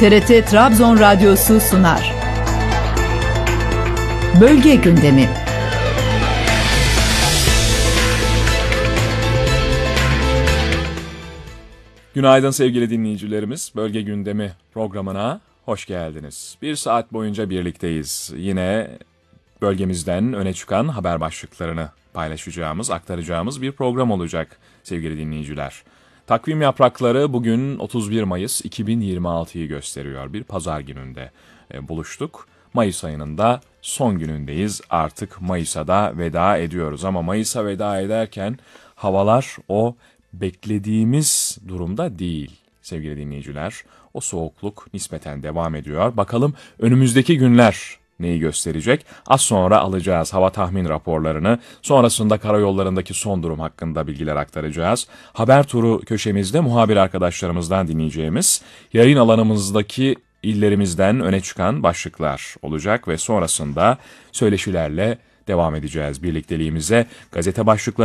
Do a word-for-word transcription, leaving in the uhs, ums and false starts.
T R T Trabzon Radyosu sunar. Bölge gündemi. Günaydın sevgili dinleyicilerimiz. Bölge gündemi programına hoş geldiniz. Bir saat boyunca birlikteyiz. Yine bölgemizden öne çıkan haber başlıklarını paylaşacağımız, aktaracağımız bir program olacak sevgili dinleyiciler. Takvim yaprakları bugün otuz bir Mayıs iki bin yirmi altıyı gösteriyor. Bir pazar gününde e, buluştuk. Mayıs ayının da son günündeyiz. Artık Mayıs'a da veda ediyoruz. Ama Mayıs'a veda ederken havalar o beklediğimiz durumda değil sevgili dinleyiciler. O soğukluk nispeten devam ediyor. Bakalım önümüzdeki günler neyi gösterecek? Az sonra alacağız hava tahmin raporlarını. Sonrasında karayollarındaki son durum hakkında bilgiler aktaracağız. Haber turu köşemizde muhabir arkadaşlarımızdan dinleyeceğimiz yayın alanımızdaki illerimizden öne çıkan başlıklar olacak ve sonrasında söyleşilerle devam edeceğiz birlikteliğimize. Gazete başlıkları